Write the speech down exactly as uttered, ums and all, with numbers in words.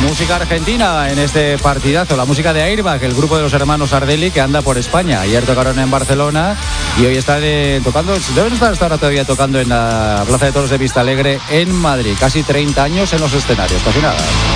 Música argentina en este partidazo, la música de Airbag, el grupo de los hermanos Ardelli que anda por España. Ayer tocaron en Barcelona y hoy están eh, tocando, deben estar hasta ahora todavía tocando en la Plaza de Toros de Vistalegre en Madrid. Casi treinta años en los escenarios, casi nada.